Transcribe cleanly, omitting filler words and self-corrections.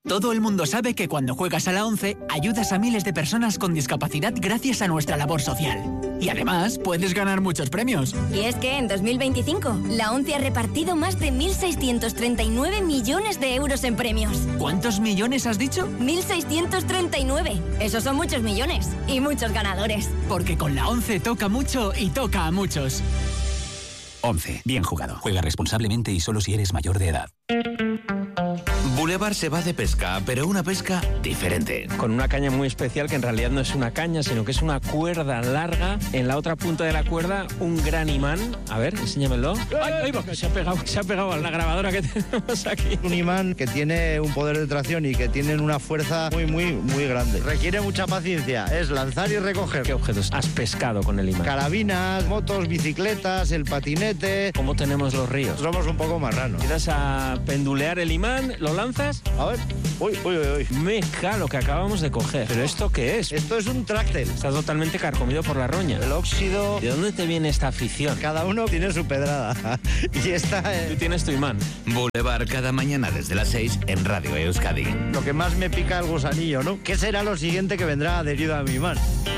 Todo el mundo sabe que cuando juegas a la 11, ayudas a miles de personas con discapacidad gracias a nuestra labor social. Y además, puedes ganar muchos premios. Y es que en 2025, la 11 ha repartido más de 1.639 millones de euros en premios. ¿Cuántos millones has dicho? 1.639. Esos son muchos millones. Y muchos ganadores. Porque con la 11 toca mucho y toca a muchos. 11. Bien jugado. Juega responsablemente y solo si eres mayor de edad. Boulevard se va de pesca, pero una pesca diferente. Con una caña muy especial que en realidad no es una caña, sino que es una cuerda larga. En la otra punta de la cuerda, un gran imán. A ver, enséñamelo. ¡Ay, ay, va! Se ha pegado a la grabadora que tenemos aquí. Un imán que tiene un poder de tracción y que tiene una fuerza muy grande. Requiere mucha paciencia. Es lanzar y recoger. ¿Qué objetos has pescado con el imán? Carabinas, motos, bicicletas, el patinete. ¿Cómo tenemos los ríos? Somos un poco marranos. ¿Quieres a pendulear el imán? ¿Lo lanzas? A ver. Uy. Meca, lo que acabamos de coger. ¿Pero esto qué es? Esto es un tráctel. Está totalmente carcomido por la roña. El óxido. ¿De dónde te viene esta afición? Cada uno tiene su pedrada. Y esta Tú tienes tu imán. Boulevard cada mañana desde las 6 en Radio Euskadi. Lo que más me pica el gusanillo, ¿no? ¿Qué será lo siguiente que vendrá adherido a mi imán?